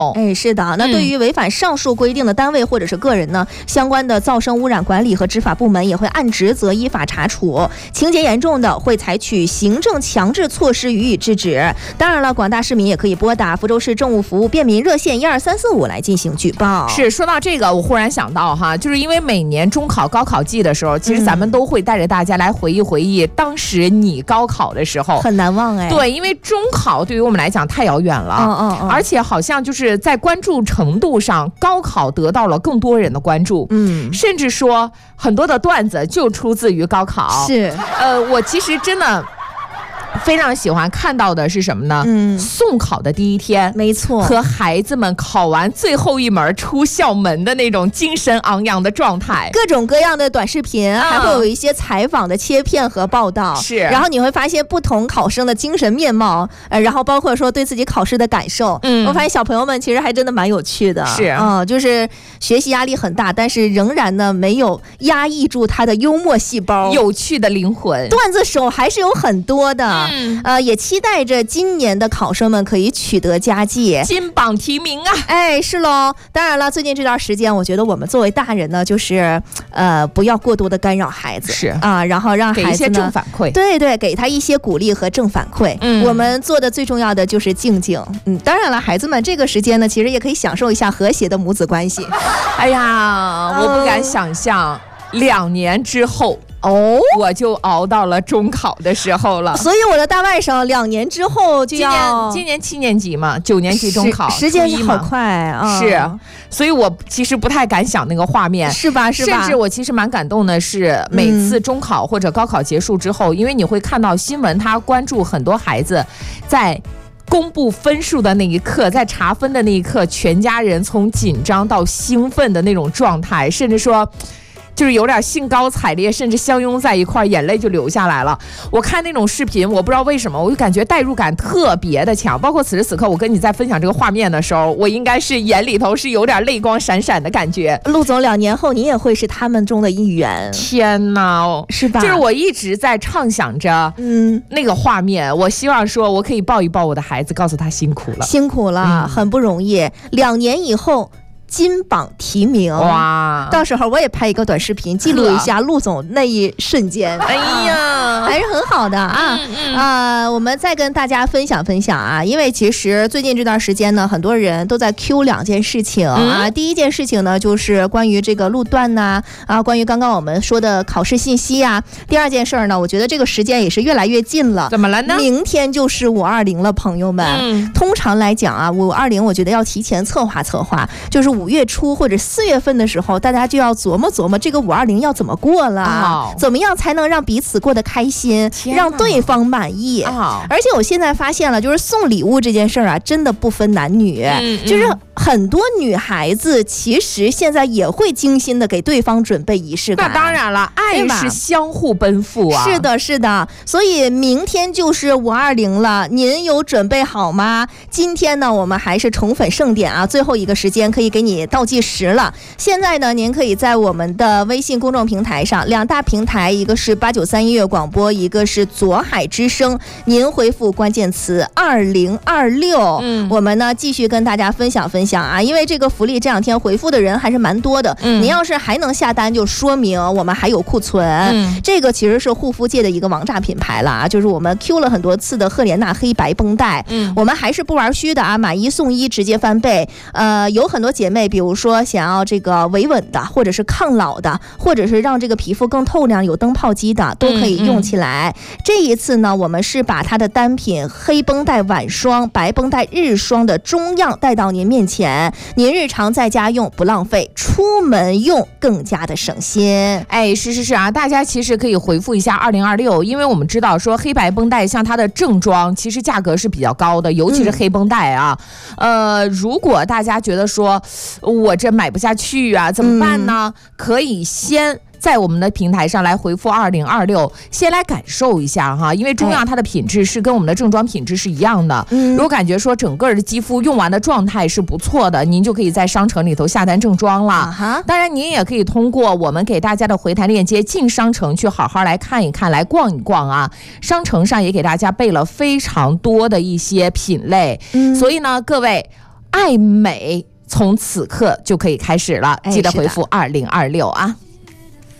哎，是的，那对于违反上述规定的单位或者是个人呢，相关的噪声污染管理和执法部门也会按职责依法查处，情节严重的会采取行政强制措施予以制止。当然了，广大市民也可以拨打福州市政务服务便民热线12345来进行举报。 是，说到这个，我忽然想到哈，就是因为每年中考、高考季的时候，其实咱们都会带着大家来回忆回忆当时你高考的时候， 很难忘哎。 对，因为中考对于我们来讲太遥远了，而且好像就是在关注程度上，高考得到了更多人的关注，甚至说很多的段子就出自于高考。 是， 我其实真的非常喜欢看到的是什么呢？送考的第一天， 没错， 和孩子们考完最后一门出校门的那种精神昂扬的状态， 各种各样的短视频，还会有一些采访的切片和报道。 是， 然后你会发现不同考生的精神面貌，然后包括说对自己考试的感受。我发现小朋友们其实还真的蛮有趣的。 是， 就是学习压力很大，但是仍然呢没有压抑住他的幽默细胞， 有趣的灵魂， 段子手还是有很多的。也期待着今年的考生们可以取得佳绩， 金榜题名啊！ 哎，是喽。当然了，最近这段时间，我觉得我们作为大人呢，就是不要过多的干扰孩子， 是啊，然后让孩子呢给一些正反馈， 对对，给他一些鼓励和正反馈。我们做的最重要的就是静静。当然了，孩子们这个时间呢，其实也可以享受一下和谐的母子关系。 哎呀，我不敢想象2年之后。我就熬到了中考的时候了， 所以我的大外甥2年之后就要今年7年级嘛，9年级中考， 时间好快啊！ 是，所以我其实不太敢想那个画面， 是吧？ 甚至我其实蛮感动的是，每次中考或者高考结束之后，因为你会看到新闻，他关注很多孩子在公布分数的那一刻，在查分的那一刻，全家人从紧张到兴奋的那种状态，甚至说就是有点兴高采烈，甚至相拥在一块，眼泪就流下来了。我看那种视频，我不知道为什么，我就感觉代入感特别的强。包括此时此刻，我跟你在分享这个画面的时候，我应该是眼里头是有点泪光闪闪的感觉。 陆总，2年后你也会是他们中的一员。 天哪， 是吧？ 就是我一直在畅想着，那个画面。我希望说我可以抱一抱我的孩子，告诉他辛苦了， 辛苦了，很不容易。2年以后。金榜题名， 哇！ 到时候我也拍一个短视频，记录一下陆总那一瞬间。 哎呀， 还是很好的啊！我们再跟大家分享分享啊，因为其实最近这段时间呢，很多人都在 Q 2件事情啊。第一件事情呢，就是关于这个路段呐，关于刚刚我们说的考试信息啊。第二件事呢，我觉得这个时间也是越来越近了。 怎么了呢？ 明天就是520了，朋友们。通常来讲啊，520我觉得要提前策划策划，就是5月初或者4月份的时候，大家就要琢磨琢磨这个520要怎么过了，怎么样才能让彼此过得开心，让对方满意。而且我现在发现了，就是送礼物这件事儿啊，真的不分男女，就是很多女孩子其实现在也会精心的给对方准备仪式感。 那当然了，爱是相互奔赴啊。 是的，是的。所以明天就是520了，您有准备好吗？今天呢，我们还是宠粉盛典啊，最后一个时间可以给你倒计时了。现在呢，您可以在我们的微信公众平台上，2大平台，一个是893音乐广播，一个是左海之声。您回复关键词2026，我们呢继续跟大家分享分享啊，因为这个福利这2天回复的人还是蛮多的。您要是还能下单，就说明我们还有库存。这个其实是护肤界的一个王炸品牌了啊，就是我们 Q 了很多次的赫莲娜黑白绷带，我们还是不玩虚的啊，买1送1直接翻倍。有很多姐妹，比如说想要这个维稳的，或者是抗老的，或者是让这个皮肤更透亮有灯泡肌的，都可以用起来。这一次呢，我们是把它的单品黑绷带晚霜、白绷带日霜的中样带到您面前，您日常在家用不浪费，出门用更加的省心。 哎，是啊，大家其实可以回复一下2026，因为我们知道说黑白绷带像它的正装其实价格是比较高的，尤其是黑绷带啊。如果大家觉得说我这买不下去啊，怎么办呢？可以先在我们的平台上来回复2026，先来感受一下哈，因为中样它的品质是跟我们的正装品质是一样的。如果感觉说整个的肌肤用完的状态是不错的，您就可以在商城里头下单正装了。当然您也可以通过我们给大家的回弹链接进商城去好好来看一看，来逛一逛啊。商城上也给大家备了非常多的一些品类，所以呢各位爱美从此刻就可以开始了，记得回复2026啊。